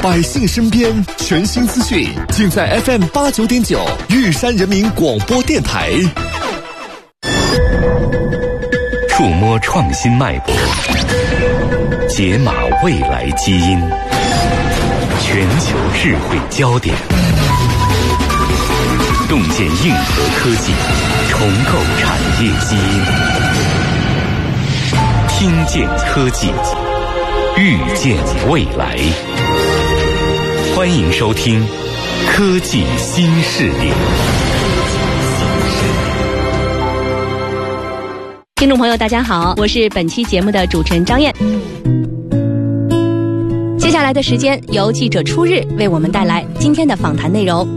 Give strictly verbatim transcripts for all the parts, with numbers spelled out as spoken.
百姓身边全新资讯，尽在 F M 八九点九玉山人民广播电台。 触摸创新脉搏，解码未来基因，全球智慧焦点，洞见硬核科技，重构产业基因，听见科技，预见未来。欢迎收听《科技新视野》。 听众朋友大家好，我是本期节目的主持人张燕。接下来的时间由记者初日为我们带来今天的访谈内容。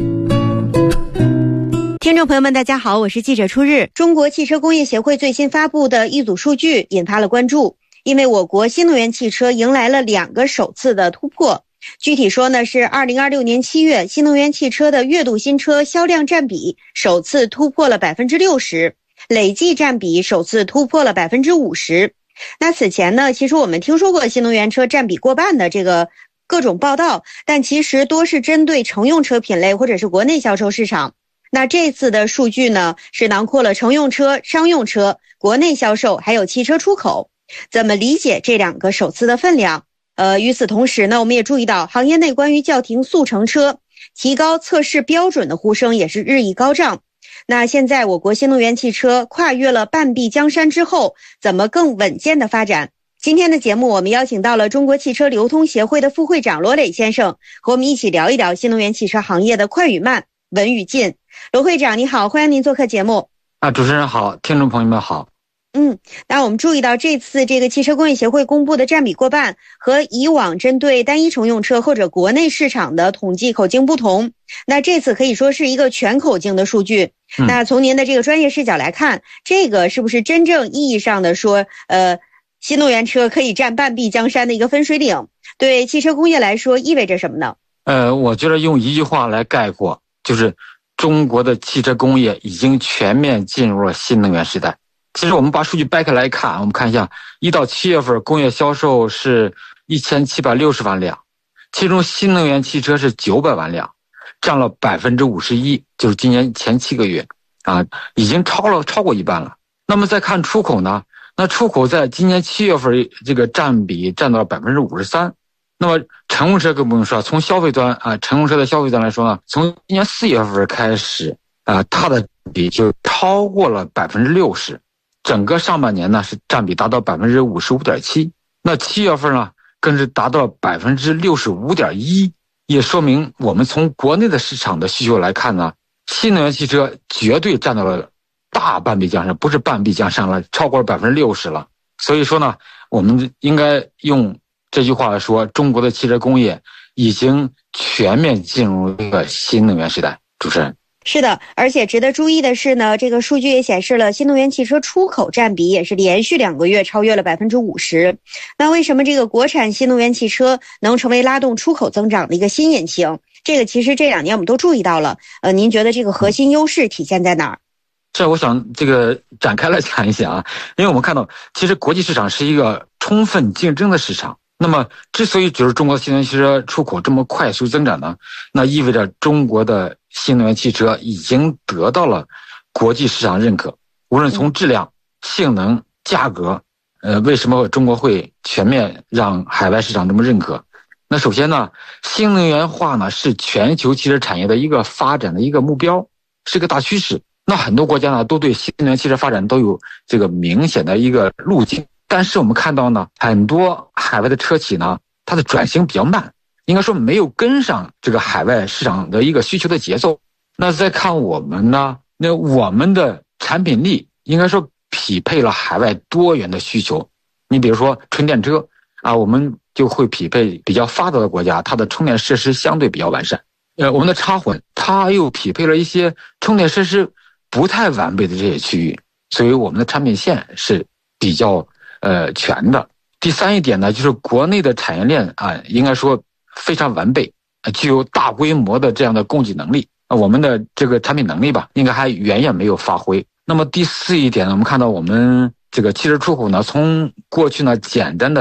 听众朋友们大家好，我是记者初日。中国汽车工业协会最新发布的一组数据引发了关注，因为我国新能源汽车迎来了两个首次的突破。具体说呢，是二零二六年七月，新能源汽车的月度新车销量占比首次突破了 百分之六十， 累计占比首次突破了 百分之五十。 那此前呢，其实我们听说过新能源车占比过半的这个各种报道，但其实多是针对乘用车品类或者是国内销售市场。那这次的数据呢，是囊括了乘用车、商用车、国内销售还有汽车出口。怎么理解这两个首次的分量？呃，与此同时呢，我们也注意到行业内关于叫停速乘车、提高测试标准的呼声也是日益高涨。那现在我国新能源汽车跨越了半壁江山之后，怎么更稳健的发展？今天的节目我们邀请到了中国汽车流通协会的副会长罗磊先生，和我们一起聊一聊新能源汽车行业的快与慢、稳与进。罗会长你好，欢迎您做客节目。 啊，主持人好，听众朋友们好。 嗯，那我们注意到这次这个汽车工业协会公布的占比过半，和以往针对单一乘用车或者国内市场的统计口径不同。那这次可以说是一个全口径的数据。嗯、那从您的这个专业视角来看，这个是不是真正意义上的说，呃，新能源车可以占半壁江山的一个分水岭？对汽车工业来说意味着什么呢？ 呃，我觉得用一句话来概括，就是中国的汽车工业已经全面进入了新能源时代。其实我们把数据掰开来看，我们看一下，一到七月份工业销售是一千七百六十万辆，其中新能源汽车是九百万辆，占了 百分之五十一， 就是今年前七个月啊，已经超了超过一半了。那么再看出口呢，那出口在今年七月份这个占比占到了 百分之五十三。那么乘用车更不用说，从消费端啊，乘用车的消费端来说呢，从今年四月份开始啊，它的比就超过了 百分之六十。整个上半年呢是占比达到 百分之五十五点七， 那七月份呢更是达到 百分之六十五点一， 也说明我们从国内的市场的需求来看呢，新能源汽车绝对占到了大半壁江山，不是半壁江山了，超过了 百分之六十 了。所以说呢，我们应该用这句话来说，中国的汽车工业已经全面进入一个新能源时代。主持人。 是的，而且值得注意的是呢，这个数据也显示了新能源汽车出口占比也是连续两个月超越了 百分之五十。 那为什么这个国产新能源汽车能成为拉动出口增长的一个新引擎？这个其实这两年我们都注意到了，呃，您觉得这个核心优势体现在哪儿？ 这我想这个展开来讲一下啊，因为我们看到其实国际市场是一个充分竞争的市场，那么之所以就是中国的新能源汽车出口这么快速增长呢，那意味着中国的新能源汽车已经得到了国际市场认可，无论从质量、性能、价格，呃，为什么中国会全面让海外市场这么认可？那首先呢，新能源化呢是全球汽车产业的一个发展的一个目标，是个大趋势。那很多国家呢都对新能源汽车发展都有这个明显的一个路径，但是我们看到呢，很多海外的车企呢，它的转型比较慢，应该说没有跟上这个海外市场的一个需求的节奏。那再看我们呢，那我们的产品力应该说匹配了海外多元的需求。你比如说纯电车啊，我们就会匹配比较发达的国家，它的充电设施相对比较完善。呃，我们的插混，它又匹配了一些充电设施不太完备的这些区域，所以我们的产品线是比较呃全的。第三一点呢，就是国内的产业链啊，应该说非常完备，具有大规模的这样的供给能力。我们的这个产品能力吧，应该还远远没有发挥。那么第四一点呢，我们看到我们这个汽车出口呢，从过去呢简单的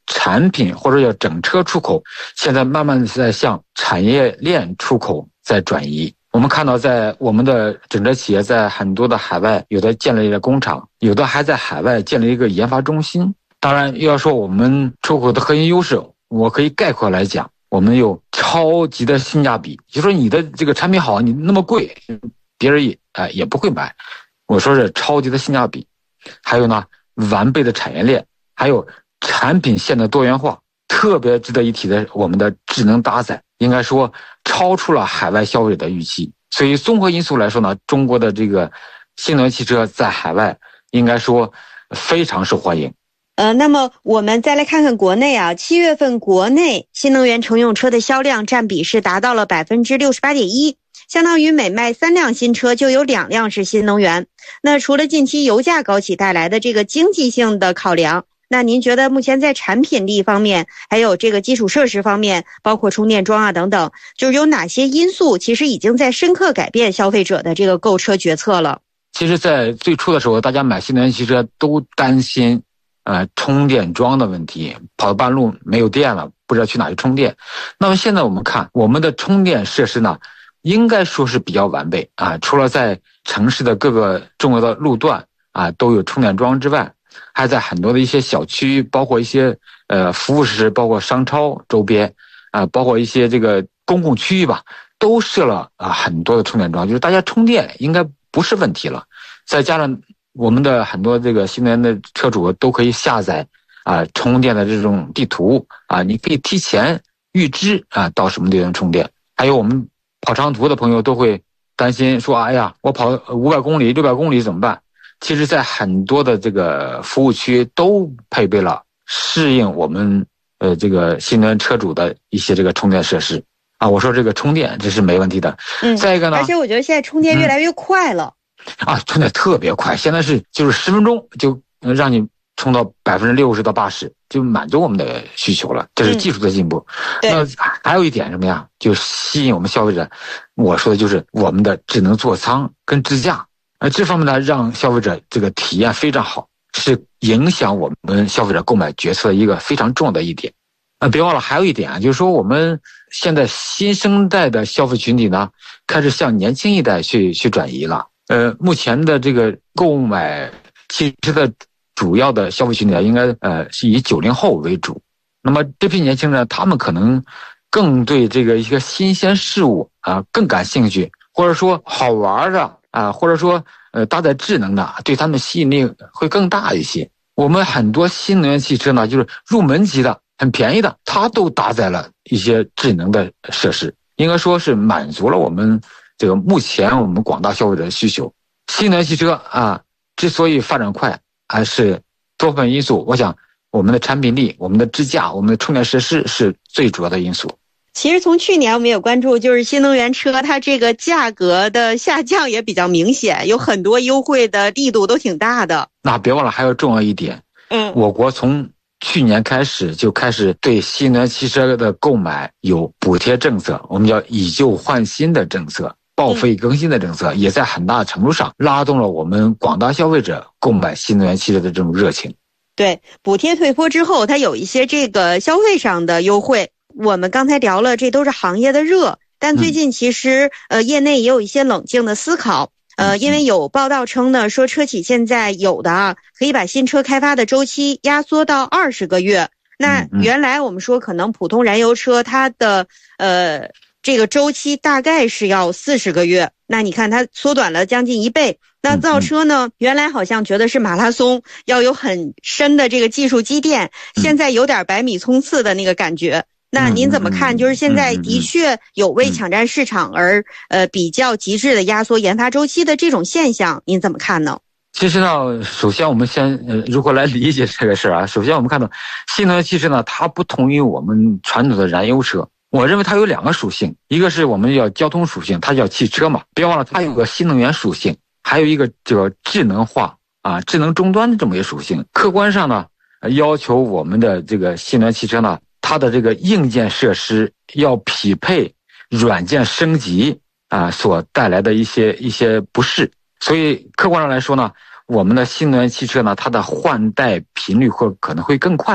产品或者叫整车出口，现在慢慢的在向产业链出口在转移。我们看到在我们的整车企业在很多的海外，有的建立了工厂，有的还在海外建立一个研发中心。当然要说我们出口的核心优势，我可以概括来讲，我们有超级的性价比，就说你的这个产品好，你那么贵，别人也呃也不会买。我说是超级的性价比，还有呢完备的产业链，还有产品线的多元化。特别值得一提的，我们的智能搭载应该说超出了海外消费者的预期。所以综合因素来说呢，中国的这个新能源汽车在海外应该说非常受欢迎。 呃，那么我们再来看看国内啊，七月份国内新能源乘用车的销量占比是达到了百分之六十八点一，相当于每卖三辆新车就有两辆是新能源。那除了近期油价高企带来的这个经济性的考量，那您觉得目前在产品力方面，还有这个基础设施方面，包括充电桩啊等等，就是有哪些因素其实已经在深刻改变消费者的这个购车决策了？ 其实在最初的时候，大家买新能源汽车都担心呃充电桩的问题，跑到半路没有电了，不知道去哪里充电。那么现在我们看我们的充电设施呢，应该说是比较完备啊，除了在城市的各个重要的路段啊都有充电桩之外，还在很多的一些小区，包括一些呃服务设施，包括商超周边啊，包括一些这个公共区域吧，都设了啊很多的充电桩，就是大家充电应该不是问题了。再加上我们的很多这个新能源的车主都可以下载啊充电的这种地图啊，你可以提前预知啊到什么地方充电。还有我们跑长途的朋友都会担心说，哎呀，我跑五百公里、六百公里怎么办？其实在很多的这个服务区都配备了适应我们呃这个新能源车主的一些这个充电设施啊。我说这个充电这是没问题的。嗯，再一个呢， 而且我觉得现在充电越来越快了。 嗯、啊，充电特别快，现在是就是十分钟就让你充到百分之六十到八十，就满足我们的需求了，这是技术的进步。嗯、那还有一点什么呀？就吸引我们消费者，我说的就是我们的智能座舱跟支架。而这方面呢，让消费者这个体验非常好，是影响我们消费者购买决策的一个非常重要的一点。呃，别忘了还有一点啊，就是说我们现在新生代的消费群体呢，开始向年轻一代去去转移了。呃，目前的这个购买汽车的主要的消费群体应该呃是以九零后为主。那么这批年轻人，他们可能更对这个一个新鲜事物啊更感兴趣，或者说好玩的。啊，或者说，呃，搭载智能的，对他们吸引力会更大一些。我们很多新能源汽车呢，就是入门级的、很便宜的，它都搭载了一些智能的设施，应该说是满足了我们这个目前我们广大消费者的需求。新能源汽车啊，之所以发展快，还是多方面因素。我想，我们的产品力、我们的支架、我们的充电设施是最主要的因素。 其实从去年我们有关注，就是新能源车它这个价格的下降也比较明显，有很多优惠的力度都挺大的。 那别忘了还有重要一点，嗯，我国从去年开始就开始对新能源汽车的购买有补贴政策，我们叫以旧换新的政策、报废更新的政策，也在很大程度上拉动了我们广大消费者购买新能源汽车的这种热情。 对，补贴退坡之后，它有一些这个消费上的优惠。我们刚才聊了，这都是行业的热，但最近其实呃业内也有一些冷静的思考。呃，因为有报道称呢，说车企现在有的啊，可以把新车开发的周期压缩到二十个月。那原来我们说可能普通燃油车它的呃这个周期大概是要四十个月，那你看它缩短了将近一倍。那造车呢，原来好像觉得是马拉松，要有很深的这个技术积淀，现在有点百米冲刺的那个感觉。那您怎么看？就是现在的确有为抢占市场而呃比较极致的压缩研发周期的这种现象，您怎么看呢？ 其实呢，首先我们先呃如何来理解这个事啊？首先我们看到新能源汽车呢，它不同于我们传统的燃油车。我认为它有两个属性，一个是我们叫交通属性，它叫汽车嘛，别忘了它有个新能源属性，还有一个叫智能化啊、智能终端的这么一个属性。客观上呢，要求我们的这个新能源汽车呢，它的这个硬件设施要匹配软件升级啊所带来的一些一些不适，所以客观上来说呢，我们的新能源汽车呢，它的换代频率会可能会更快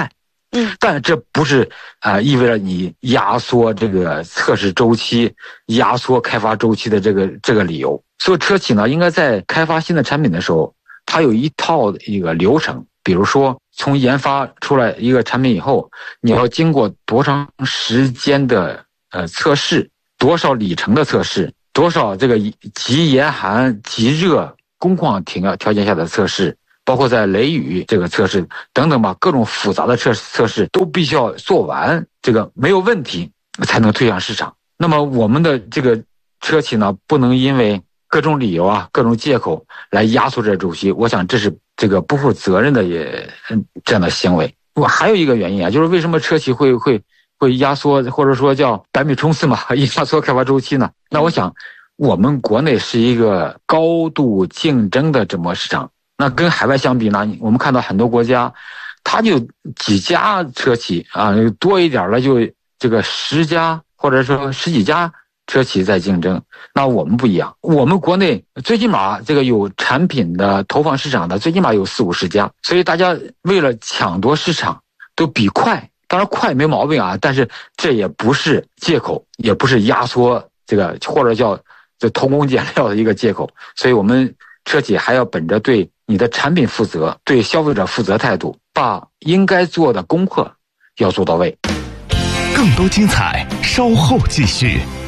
嗯， 但这不是啊、呃、意味着你压缩这个测试周期、压缩开发周期的这个这个理由。所以车企呢，应该在开发新的产品的时候，它有一套一个流程。比如说，从研发出来一个产品以后，你要经过多长时间的呃测试，多少里程的测试，多少这个极严寒、极热工况条条件下的测试，包括在雷雨这个测试等等吧，各种复杂的测测试都必须要做完，这个没有问题才能推向市场。那么我们的这个车企呢，不能因为各种理由啊、各种借口来压缩这周期，我想这是这个不负责任的也这样的行为。我还有一个原因啊，就是为什么车企会会会压缩，或者说叫百米冲刺嘛，压缩开发周期呢？那我想，我们国内是一个高度竞争的这么市场，那跟海外相比呢，我们看到很多国家，它就几家车企啊，多一点了就这个十家或者说十几家车企在竞争。那我们不一样，我们国内最起码这个有产品的投放市场的最起码有四五十家，所以大家为了抢夺市场都比快，当然快没毛病啊，但是这也不是借口，也不是压缩这个或者叫这偷工减料的一个借口。所以我们车企还要本着对你的产品负责、对消费者负责态度，把应该做的功课要做到位。 更多精彩稍后继续。